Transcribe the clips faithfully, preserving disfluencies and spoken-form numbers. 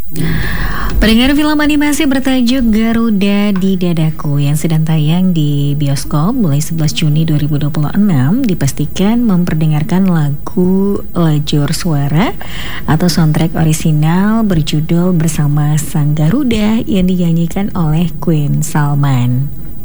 Pendengar, film animasi bertajuk Garuda di Dadaku yang sedang tayang di bioskop mulai sebelas Juni dua ribu dua puluh enam dipastikan memperdengarkan lagu Lajur Suara atau soundtrack orisinal berjudul Bersama Sang Garuda yang dinyanyikan oleh Queen Salman.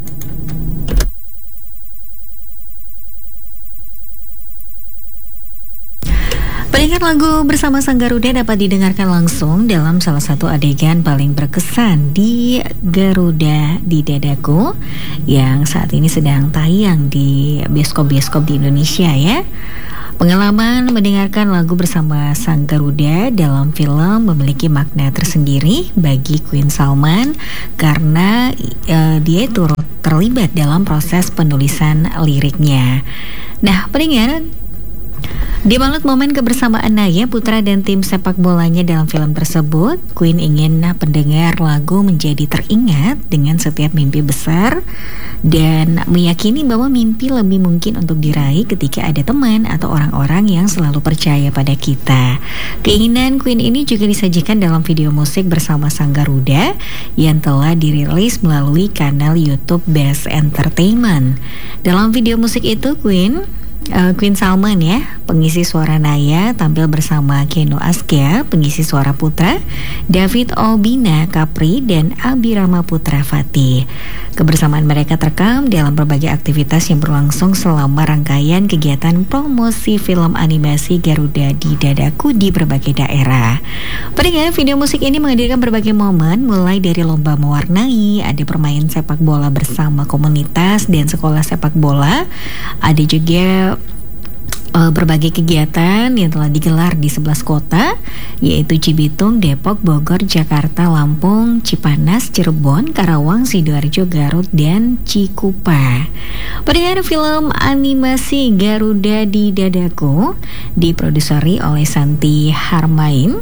Pendengar, lagu Bersama Sang Garuda dapat didengarkan langsung dalam salah satu adegan paling berkesan di Garuda di Dadaku yang saat ini sedang tayang di bioskop-bioskop di Indonesia ya. Pengalaman mendengarkan lagu Bersama Sang Garuda dalam film memiliki makna tersendiri bagi Queen Salman karena uh, dia turut terlibat dalam proses penulisan liriknya. Nah, pendengar, di balut momen kebersamaan Naya, putra dan tim sepak bolanya dalam film tersebut, Queen ingin pendengar lagu menjadi teringat dengan setiap mimpi besar dan meyakini bahwa mimpi lebih mungkin untuk diraih ketika ada teman atau orang-orang yang selalu percaya pada kita. Keinginan Queen ini juga disajikan dalam video musik Bersama Sang Garuda yang telah dirilis melalui kanal YouTube Best Entertainment. Dalam video musik itu, Queen Uh, Queen Salman ya, pengisi suara Naya, tampil bersama Keno Askia, pengisi suara Putra, David Obina Kapri, dan Abirama Putra Fatih. Kebersamaan mereka terekam dalam berbagai aktivitas yang berlangsung selama rangkaian kegiatan promosi film animasi Garuda di Dadaku di berbagai daerah. Pendengar, video musik ini menghadirkan berbagai momen, mulai dari lomba mewarnai, ada permainan sepak bola bersama komunitas dan sekolah sepak bola, ada juga Uh, berbagai kegiatan yang telah digelar di sebelas kota, yaitu Cibitung, Depok, Bogor, Jakarta, Lampung, Cipanas, Cirebon, Karawang, Sidoarjo, Garut, dan Cikupa. Pendengar, film animasi Garuda di Dadaku diproduseri oleh Santi Harmain,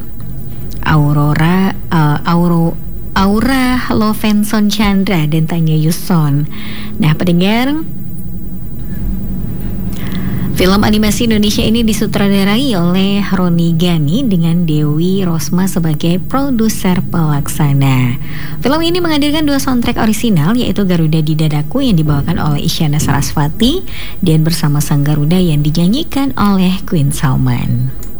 Aurora uh, Auro Aura Lovenson Chandra, dan Tanya Yuson. Nah, pendengar, film animasi Indonesia ini disutradarai oleh Roni Gani dengan Dewi Rosma sebagai produser pelaksana. Film ini menghadirkan dua soundtrack orisinal, yaitu Garuda di Dadaku yang dibawakan oleh Isyana Sarasvati dan Bersama Sang Garuda yang dinyanyikan oleh Queen Salman.